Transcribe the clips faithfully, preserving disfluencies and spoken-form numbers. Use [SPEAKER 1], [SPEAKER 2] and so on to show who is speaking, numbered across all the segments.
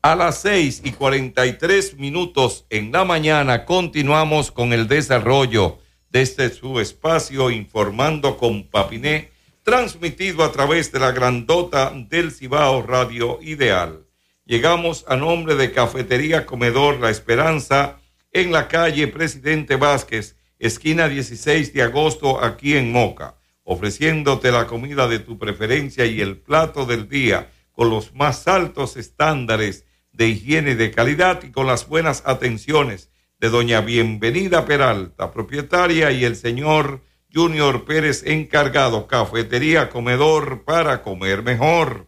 [SPEAKER 1] A las seis y cuarenta y tres minutos en la mañana continuamos con el desarrollo de este su espacio Informando con Papiné, transmitido a través de la grandota del Cibao Radio Ideal. Llegamos a nombre de Cafetería Comedor La Esperanza en la calle Presidente Vázquez, esquina dieciséis de agosto, aquí en Moca, ofreciéndote la comida de tu preferencia y el plato del día con los más altos estándares de higiene y de calidad y con las buenas atenciones de doña Bienvenida Peralta, propietaria, y el señor Junior Pérez, encargado. Cafetería Comedor para comer mejor.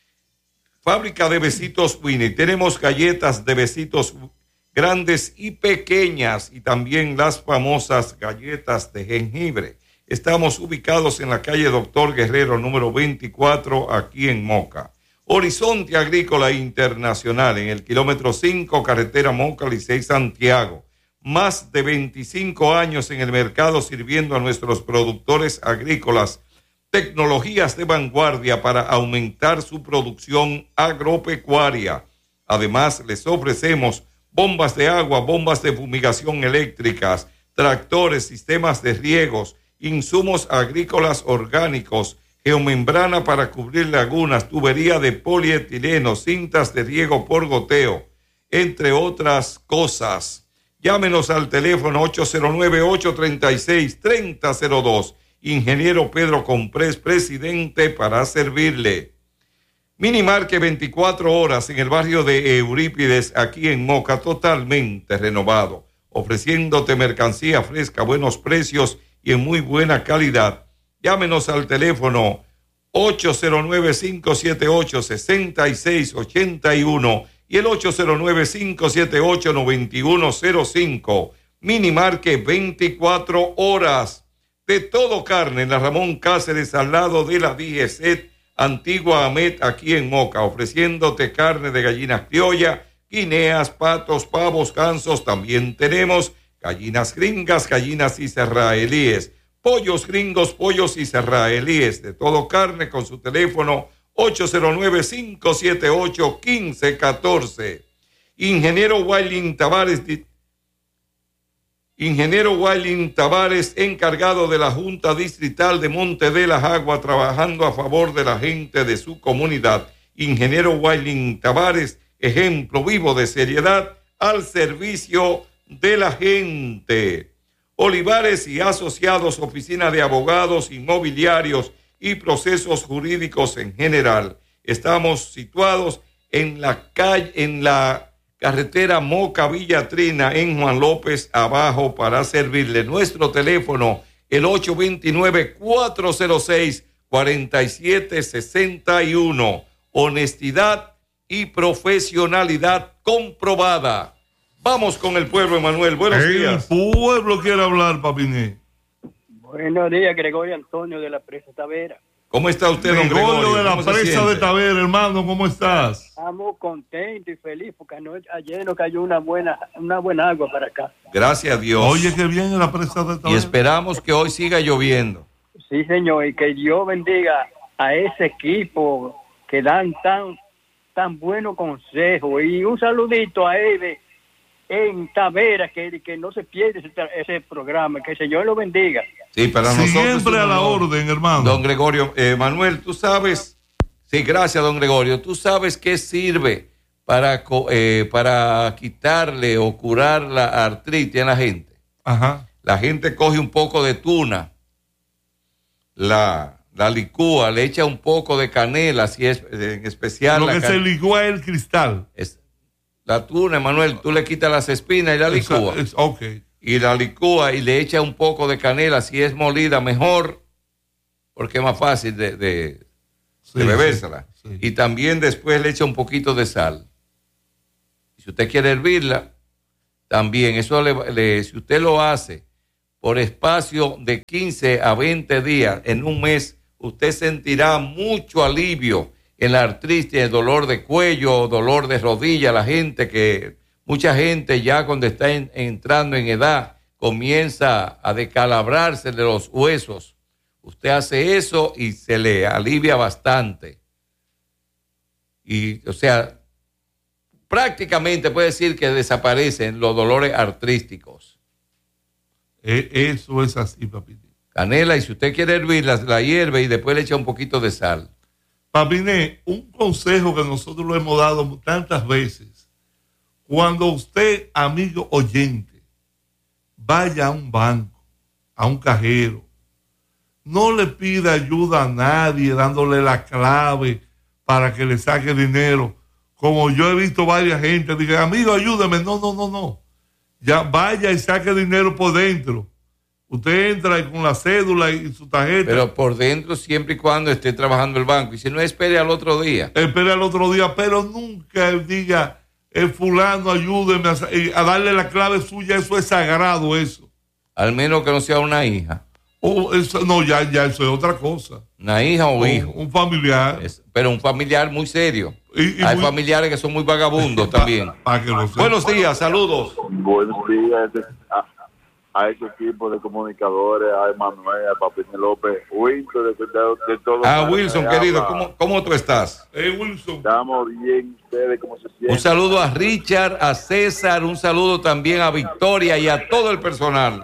[SPEAKER 1] Fábrica de Besitos Winnie. Tenemos galletas de besitos grandes y pequeñas y también las famosas galletas de jengibre. Estamos ubicados en la calle Doctor Guerrero número veinticuatro, aquí en Moca. Horizonte Agrícola Internacional, en el kilómetro cinco, carretera Moca, Licey, Santiago. Más de veinticinco años en el mercado sirviendo a nuestros productores agrícolas tecnologías de vanguardia para aumentar su producción agropecuaria. Además, les ofrecemos bombas de agua, bombas de fumigación eléctricas, tractores, sistemas de riegos, insumos agrícolas orgánicos, geomembrana para cubrir lagunas, tubería de polietileno, cintas de riego por goteo, entre otras cosas. Llámenos al teléfono ocho cero nueve, ocho tres seis, tres cero cero dos. Ingeniero Pedro Comprés, presidente, para servirle. Minimarket veinticuatro horas en el barrio de Eurípides, aquí en Moca, totalmente renovado, ofreciéndote mercancía fresca, buenos precios y en muy buena calidad. Llámenos al teléfono ocho cero nueve, cinco siete ocho, seis seis ocho uno y el ocho cero nueve, cinco siete ocho, nueve uno cero cinco. Minimarket veinticuatro horas. De todo carne en la Ramón Cáceres, al lado de la D G C, Antigua Amet, aquí en Moca, ofreciéndote carne de gallinas criolla, guineas, patos, pavos, gansos. También tenemos gallinas gringas, gallinas israelíes, pollos gringos, pollos israelíes, de todo carne, con su teléfono ocho cero nueve, cinco siete ocho, uno cinco uno cuatro. Ingeniero Wailin Tavares, Ingeniero Wailin Tavares, encargado de la Junta Distrital de Monte de las Aguas, trabajando a favor de la gente de su comunidad. Ingeniero Wailin Tavares, ejemplo vivo de seriedad al servicio de la gente. Olivares y Asociados, oficina de abogados, inmobiliarios y procesos jurídicos en general. Estamos situados en la calle, en la carretera Moca Villa Trina, en Juan López abajo, para servirle. Nuestro teléfono, el ocho dos nueve, cuatro cero seis, cuatro siete seis uno. Honestidad y profesionalidad comprobada. Vamos con el pueblo, Emanuel. Buenos
[SPEAKER 2] el
[SPEAKER 1] días.
[SPEAKER 2] El pueblo quiere hablar, Papiné.
[SPEAKER 3] Buenos días, Gregorio Antonio de la Presa Tavera.
[SPEAKER 1] ¿Cómo está usted, don
[SPEAKER 2] Gregorio?
[SPEAKER 1] Gregorio
[SPEAKER 2] de la Presa de Tavera, hermano, ¿cómo estás?
[SPEAKER 3] Estamos contentos y felices porque anoche, ayer nos cayó una buena, una buena agua para acá.
[SPEAKER 1] Gracias a Dios.
[SPEAKER 2] Oye, que viene la Presa de Tavera.
[SPEAKER 1] Y esperamos que hoy siga lloviendo.
[SPEAKER 3] Sí, señor, y que Dios bendiga a ese equipo que dan tan, tan buenos consejos. Y un saludito a él en Tavera, que, que no se pierde ese, ese programa, que el Señor lo bendiga.
[SPEAKER 1] Sí, para nosotros.
[SPEAKER 2] Siempre a la orden, hermano.
[SPEAKER 1] Don Gregorio, eh, Manuel, tú sabes, sí, gracias, don Gregorio, tú sabes qué sirve para, eh, para quitarle o curar la artritis a la gente.
[SPEAKER 2] Ajá.
[SPEAKER 1] La gente coge un poco de tuna, la, la licúa, le echa un poco de canela, si es en especial.
[SPEAKER 2] Lo
[SPEAKER 1] la
[SPEAKER 2] que
[SPEAKER 1] can...
[SPEAKER 2] se licúa es el cristal.
[SPEAKER 1] Es, la tuna, Manuel, tú le quitas las espinas y la licúa.
[SPEAKER 2] Es, es, ok.
[SPEAKER 1] Y la licúa y le echa un poco de canela, si es molida mejor, porque es más fácil de, de, sí, de bebérsela. Sí, sí. Y también después le echa un poquito de sal. Y si usted quiere hervirla, también, eso le, le, si usted lo hace por espacio de quince a veinte días, en un mes, usted sentirá mucho alivio en la artritis, el dolor de cuello, dolor de rodilla. La gente que, mucha gente ya cuando está en, entrando en edad, comienza a descalabrarse de los huesos. Usted hace eso y se le alivia bastante. Y, o sea, prácticamente puede decir que desaparecen los dolores artrísticos.
[SPEAKER 2] Eh, eso es así, Papiné.
[SPEAKER 1] Canela, y si usted quiere hervir, la, la hierve y después le echa un poquito de sal.
[SPEAKER 2] Papiné, un consejo que nosotros lo hemos dado tantas veces. Cuando usted, amigo oyente, vaya a un banco, a un cajero, no le pida ayuda a nadie dándole la clave para que le saque dinero. Como yo he visto varias gente, diga, amigo, ayúdame. No, no, no, no. Ya vaya y saque dinero por dentro. Usted entra con la cédula y su tarjeta.
[SPEAKER 1] Pero por dentro, siempre y cuando esté trabajando el banco. Y si no, espere al otro día.
[SPEAKER 2] Espere al otro día, pero nunca diga, el fulano, ayúdeme a, a darle la clave suya. Eso es sagrado, eso.
[SPEAKER 1] Al menos que no sea una hija.
[SPEAKER 2] Oh, eso, no, ya, ya eso es otra cosa.
[SPEAKER 1] Una hija o
[SPEAKER 2] un,
[SPEAKER 1] hijo.
[SPEAKER 2] Un familiar.
[SPEAKER 1] Es, pero un familiar muy serio.
[SPEAKER 2] Y, y
[SPEAKER 1] Hay
[SPEAKER 2] muy,
[SPEAKER 1] familiares que son muy vagabundos
[SPEAKER 2] pa,
[SPEAKER 1] también.
[SPEAKER 2] Pa que lo
[SPEAKER 1] Buenos días, saludos.
[SPEAKER 4] Buenos días a, a ese equipo de comunicadores, a Emanuel, a Papiné López, Wilson, de, de, de todos.
[SPEAKER 1] Ah, Wilson, querido, ¿cómo, ¿cómo tú estás?
[SPEAKER 2] Eh, Wilson.
[SPEAKER 4] Estamos bien, ustedes, ¿cómo se sienten?
[SPEAKER 1] Un saludo a Richard, a César, un saludo también a Victoria y a todo el personal.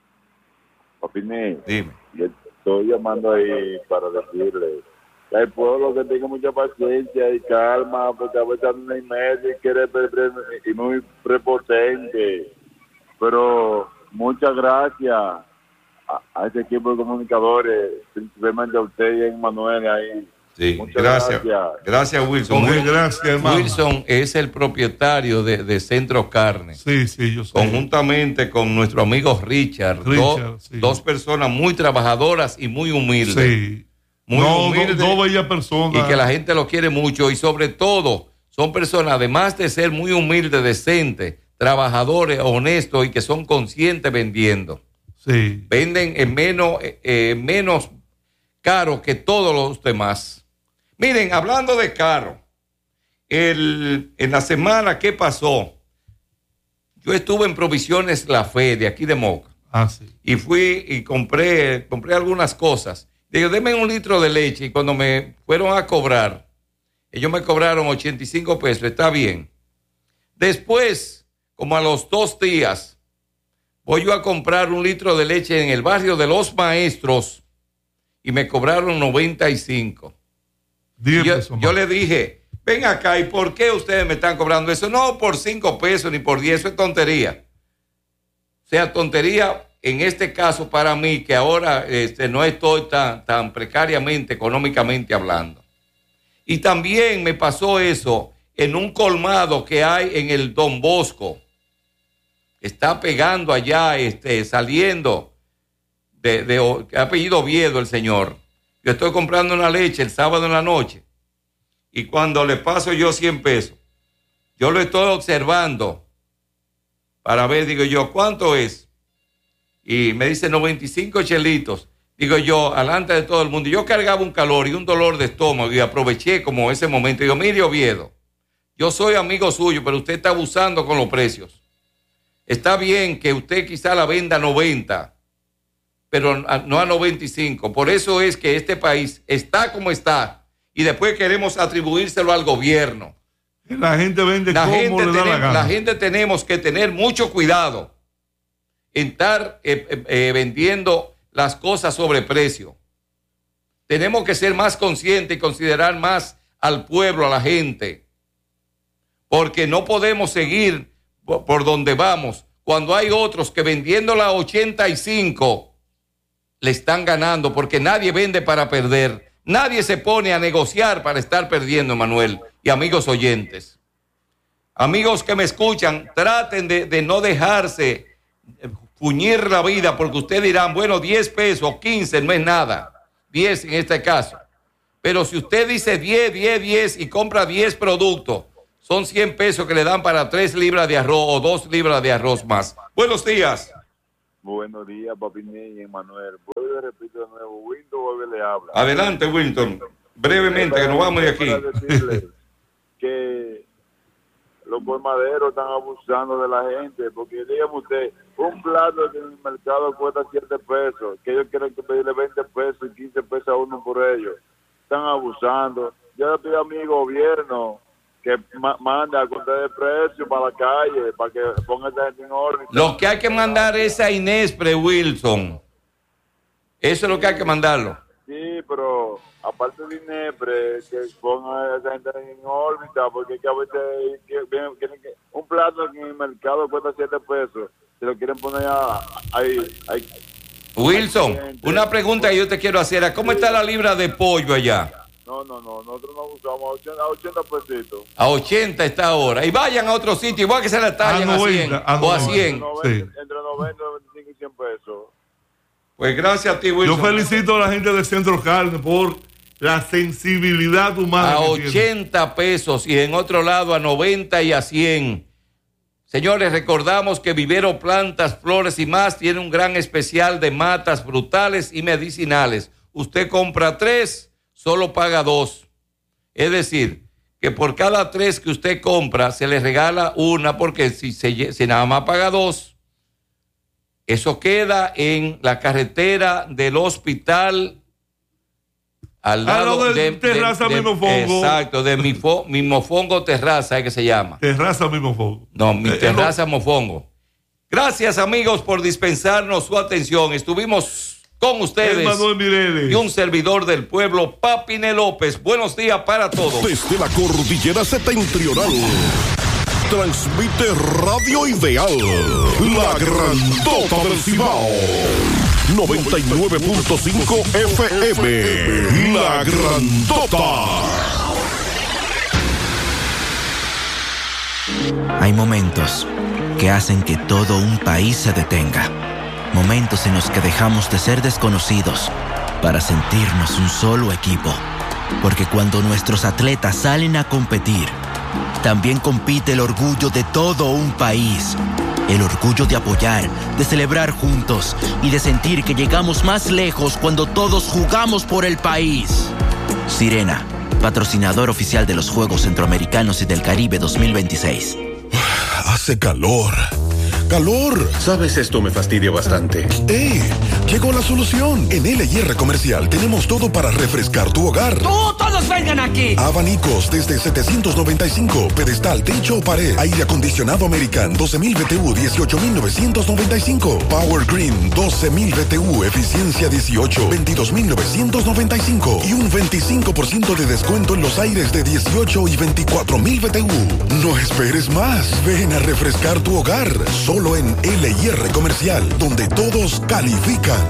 [SPEAKER 4] Papiné,
[SPEAKER 1] dime.
[SPEAKER 4] Le estoy llamando ahí para decirle que al pueblo que tenga mucha paciencia y calma, porque a veces anda en medio y quiere pre, pre, y muy prepotente. Pero muchas gracias a, a ese equipo de comunicadores, principalmente a usted y a Manuel ahí.
[SPEAKER 1] Sí,
[SPEAKER 4] muchas
[SPEAKER 1] gracias.
[SPEAKER 4] Gracias,
[SPEAKER 1] gracias Wilson.
[SPEAKER 2] Muy gracias, hermano.
[SPEAKER 1] Wilson es el propietario de, de Centro Carne.
[SPEAKER 2] Sí, sí, yo sé.
[SPEAKER 1] Conjuntamente con nuestro amigo Richard.
[SPEAKER 2] Richard
[SPEAKER 1] do,
[SPEAKER 2] sí. Dos
[SPEAKER 1] personas muy trabajadoras y muy humildes.
[SPEAKER 2] Sí.
[SPEAKER 1] Muy
[SPEAKER 2] no,
[SPEAKER 1] humildes.
[SPEAKER 2] No, no bellas personas.
[SPEAKER 1] Y que la gente los quiere mucho. Y sobre todo, son personas, además de ser muy humildes, decentes, trabajadores, honestos y que son conscientes vendiendo.
[SPEAKER 2] Sí.
[SPEAKER 1] Venden en menos, eh, menos caro que todos los demás. Miren, hablando de caro, el, en la semana que pasó, yo estuve en Provisiones La Fe, de aquí de Moca.
[SPEAKER 2] Ah, sí.
[SPEAKER 1] Y fui y compré, compré algunas cosas. Digo, denme un litro de leche. Y cuando me fueron a cobrar, ellos me cobraron ochenta y cinco pesos, está bien. Después, como a los dos días, voy yo a comprar un litro de leche en el barrio de Los Maestros y me cobraron noventa y cinco. Yo, yo le dije, ven acá, ¿y por qué ustedes me están cobrando eso? No por cinco pesos ni por diez, eso es tontería. O sea, tontería en este caso para mí, que ahora este, no estoy tan, tan precariamente, económicamente hablando. Y también me pasó eso en un colmado que hay en el Don Bosco. Está pegando allá, este, saliendo de, de, de apellido Oviedo el señor. Yo estoy comprando una leche el sábado en la noche y cuando le paso yo cien pesos, yo lo estoy observando para ver, digo yo, ¿cuánto es? Y me dice noventa y cinco chelitos. Digo yo, alante de todo el mundo. Yo cargaba un calor y un dolor de estómago y aproveché como ese momento. Digo, mire Oviedo, yo soy amigo suyo, pero usted está abusando con los precios. Está bien que usted quizá la venda a noventa, pero no a noventa y cinco. Por eso es que este país está como está y después queremos atribuírselo al gobierno.
[SPEAKER 2] La gente vende
[SPEAKER 1] la
[SPEAKER 2] como
[SPEAKER 1] gente
[SPEAKER 2] le da
[SPEAKER 1] tenemos,
[SPEAKER 2] la gana.
[SPEAKER 1] La gente tenemos que tener mucho cuidado en estar eh, eh, vendiendo las cosas sobre precio. Tenemos que ser más conscientes y considerar más al pueblo, a la gente, porque no podemos seguir por, por donde vamos cuando hay otros que vendiéndola a ochenta y cinco le están ganando, porque nadie vende para perder. Nadie se pone a negociar para estar perdiendo, Manuel y amigos oyentes. Amigos que me escuchan, traten de, de no dejarse puñir la vida, porque ustedes dirán, bueno, diez pesos, quince no es nada, diez en este caso. Pero si usted dice diez, diez, diez y compra diez productos, son cien pesos que le dan para tres libras de arroz o dos libras de arroz más. Buenos días.
[SPEAKER 4] Buenos días, Papiné y Emanuel. Vuelve, repito de nuevo, Winton vuelve le habla.
[SPEAKER 1] Adelante, Winton. Brevemente, que nos vamos de aquí.
[SPEAKER 4] Para decirle que los colmaderos están abusando de la gente, porque dígame usted, un plato que en el mercado cuesta siete pesos, que ellos quieren que pedirle veinte pesos y quince pesos a uno por ellos. Están abusando. Yo le pido a mi gobierno que que ma mande a contar de precio para la calle, para que ponga esa gente en orden.
[SPEAKER 1] Lo que hay que mandar es a Inespre, Wilson. Eso es lo que hay que mandarlo.
[SPEAKER 4] Sí, pero aparte de Inespre, que ponga a esa gente en órbita, porque que a veces que, que, que, un plato en el mercado cuesta siete pesos, se lo quieren poner a, ahí, ahí.
[SPEAKER 1] Wilson, una pregunta que yo te quiero hacer. ¿Cómo está la libra de pollo allá?
[SPEAKER 4] No, no, no, nosotros no usamos a ochenta pesitos.
[SPEAKER 1] A ochenta está ahora. Y vayan a otro sitio, igual que se la tallen a, a cien a o a cien.
[SPEAKER 4] noventa, sí. Entre noventa, noventa y cinco y cien pesos.
[SPEAKER 1] Pues gracias a ti, Wilson.
[SPEAKER 2] Yo felicito a la gente de Centro Carne por la sensibilidad humana.
[SPEAKER 1] A ochenta pesos y en otro lado a noventa y a cien. Señores, recordamos que Vivero Plantas, Flores y Más tiene un gran especial de matas frutales y medicinales. Usted compra tres, solo paga dos. Es decir, que por cada tres que usted compra se le regala una, porque si, se, si nada más paga dos, eso queda en la carretera del hospital al lado
[SPEAKER 2] ah, no,
[SPEAKER 1] de,
[SPEAKER 2] de Terraza
[SPEAKER 1] de, de,
[SPEAKER 2] Mimofongo.
[SPEAKER 1] Exacto, de Mifo, Mimofongo Terraza, es que se llama.
[SPEAKER 2] Terraza Mimofongo.
[SPEAKER 1] No, mi Terraza Mofongo. Gracias, amigos, por dispensarnos su atención. Estuvimos con ustedes y un servidor del pueblo, Papine López. Buenos días para todos.
[SPEAKER 5] Desde la cordillera septentrional, transmite Radio Ideal, la grandota del Cibao. noventa y nueve punto cinco F M, la grandota.
[SPEAKER 6] Hay momentos que hacen que todo un país se detenga. Momentos en los que dejamos de ser desconocidos para sentirnos un solo equipo. Porque cuando nuestros atletas salen a competir, también compite el orgullo de todo un país. El orgullo de apoyar, de celebrar juntos y de sentir que llegamos más lejos cuando todos jugamos por el país. Sirena, patrocinador oficial de los Juegos Centroamericanos y del Caribe dos mil veintiséis.
[SPEAKER 5] Hace calor. ¡Calor!
[SPEAKER 7] Sabes, esto me fastidia bastante.
[SPEAKER 5] ¡Ey! Llegó la solución. En L y R Comercial tenemos todo para refrescar tu hogar.
[SPEAKER 8] ¡Tú, todos vengan aquí!
[SPEAKER 5] Abanicos desde setecientos noventa y cinco, pedestal, techo o pared. Aire acondicionado American, doce mil B T U, dieciocho mil novecientos noventa y cinco. Power Green, doce mil B T U, eficiencia dieciocho, veintidós mil novecientos noventa y cinco. Y un veinticinco por ciento de descuento en los aires de dieciocho y veinticuatro mil B T U. No esperes más. Ven a refrescar tu hogar. Solo en L y R Comercial, donde todos califican.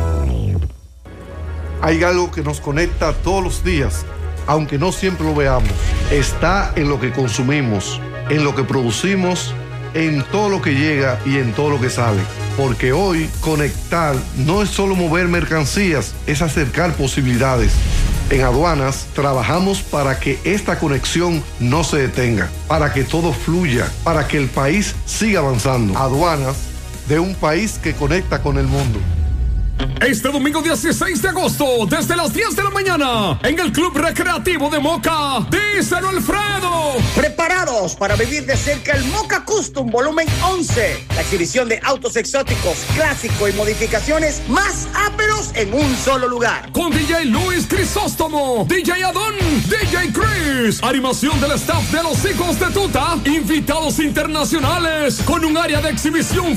[SPEAKER 9] Hay algo que nos conecta todos los días, aunque no siempre lo veamos. Está en lo que consumimos, en lo que producimos, en todo lo que llega y en todo lo que sale. Porque hoy conectar no es solo mover mercancías, es acercar posibilidades. En Aduanas trabajamos para que esta conexión no se detenga, para que todo fluya, para que el país siga avanzando. Aduanas, de un país que conecta con el mundo.
[SPEAKER 10] Este domingo dieciséis de agosto, desde las diez de la mañana, en el Club Recreativo de Moca, díselo Alfredo.
[SPEAKER 8] Preparados para vivir de cerca el Moca Custom Volumen once, la exhibición de autos exóticos, clásicos y modificaciones más áperos en un solo lugar.
[SPEAKER 10] Con D J Luis Crisóstomo, D J Adón, D J Chris, animación del staff de los Hijos de Tuta, invitados internacionales, con un área de exhibición